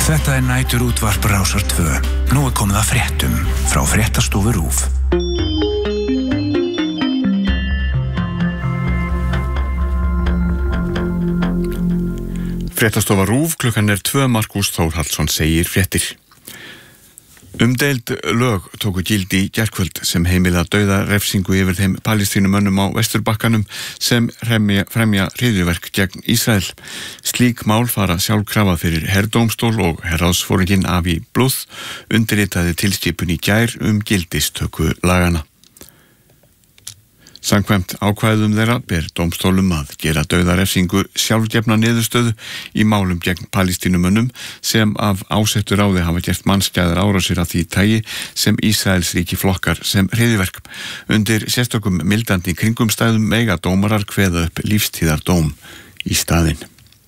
Þetta næturútvarp Rásar 2. Nú komið að fréttum frá Fréttastofu RÚV. Fréttastofa RÚV, klukkan 2, Markús Þórhallsson segir fréttir. Umdeild lög tóku gildi í gærkvöld sem heimila dauðarefsingu yfir þeim palestínumönnum á Vesturbakkanum sem fremja hryðjuverk gegn Ísrael. Slík mál fara sjálfkrafa fyrir herdómstól og herráðsforinginn Avi Blúð undirritaði tilskipun í gær gildistöku lagana. Samkvæmt ákvæðum þeirra ber dómstólum að gera dauðarefsingu sjálfgefna niðurstöðu í málum gegn palestínumönnum sem af ásettu ráði hafa gert mannskæðar árásir af því tagi sem Ísraelsríki flokkar sem hryðjuverk. Undir sérstökum mildandi kringumstæðum mega dómarar kveða upp lífstíðardóm í staðinn.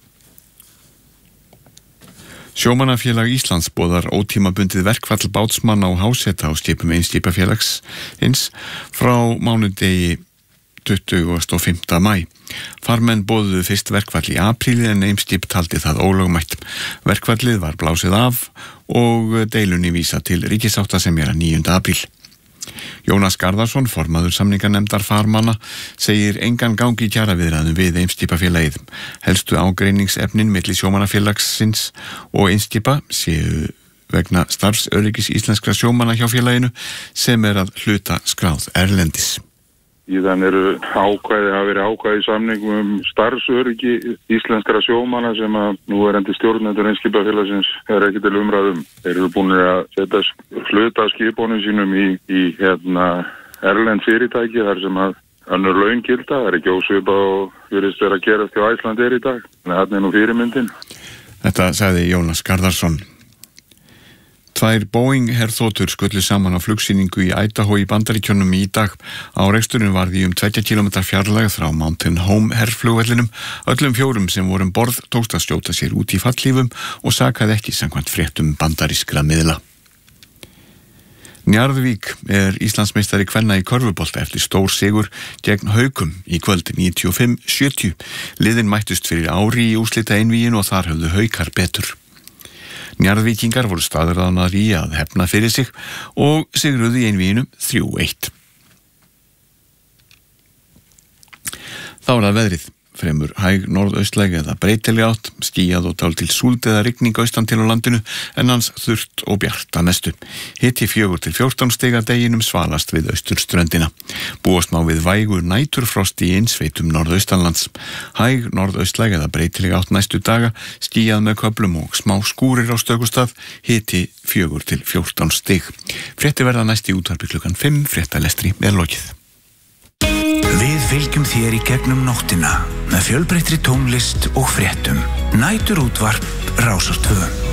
Sjómannafélag Íslands boðar ótímabundið verkfall bátsmanna á Háseta á skipum Eimskipafélagsins frá mánudegi 25. maí. Farmenn boðuðu fyrst verkfall í apríli en Eimskip taldi það ólögmætt. Verkfallið var blásið af og deilunni vísa til ríkissáttasemjara 9. apríl. Jónas Garðarsson, formaður samninganefndar farmanna, segir engan gangi í kjaraviðræðum við Eimskipafélagið. Helstu ágreiningsefnin milli sjómannafélagsins og Eimskipa séu vegna starfsöryggis íslenskra sjómanna hjá félaginu sem að hluta skráð erlendis. Íðan hafa verið ákvæði í samningum starfsöryggi íslenskra sjómanna sem að núverandi stjórnendur Eimskipafélagsins ekki til umræðum. Þeir eru búin að setja hluta skipunum sínum í erlend fyrirtæki þar sem að önnur laun gilda. Það ekki ósvipað og virðist vera að gerast hjá Icelandair í dag. Þannig að þetta nú fyrirmyndin. Þetta sagði Jónas Garðarsson. 2 Boeing herþotur skullu saman á flugsýningu í Idaho í Bandaríkjunum í dag. Áreksturinn varði 2 km fjarlægð frá Mountain Home herflugvellinum. Öllum 4 sem voru borð tókst að skjóta sér út í fallhlífum og sakaði ekki samkvæmt fréttum bandarískra miðla. Njarðvík Íslandsmeistari kvenna í körfubolta eftir stór sigur gegn Haukum í kvöld 95-70. Liðin mættust fyrir ári í úrslita einvíginu og þar höfðu Haukar betur. Njarðvíkingar voru staðráðnar í að hefna fyrir sig og sigruðu í einvíginu 3-1. Þá það veðrið. Fremur hæg norðaustlæg eða breytileg átt, skýjað og dálítil súld eða rigning austan til á landinu en hans þurrt og bjart að mestu. Hiti 4-14 stig að deginum svalast við austurströndina. Búast má við vægur næturfrost í innsveitum norðaustanlands. Hæg norðaustlæg eða breytileg átt næstu daga, skýjað með köflum og smá skúrir á stökustað, hiti 4-14 stig. Fréttir verða næst í útvarpi klukkan 5, fréttalestri lokið. Við fylgjum þér í gegnum nóttina með fjölbreyttri tónlist og fréttum. Næturútvarp Rásar 2.